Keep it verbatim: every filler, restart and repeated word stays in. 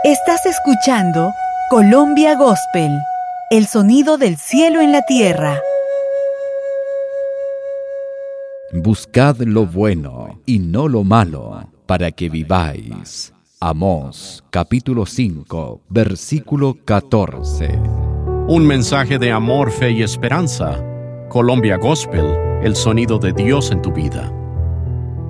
Estás escuchando Colombia Gospel, el sonido del cielo en la tierra. Buscad lo bueno y no lo malo, para que viváis. Amós, capítulo cinco, versículo catorce. Un mensaje de amor, fe y esperanza. Colombia Gospel, el sonido de Dios en tu vida.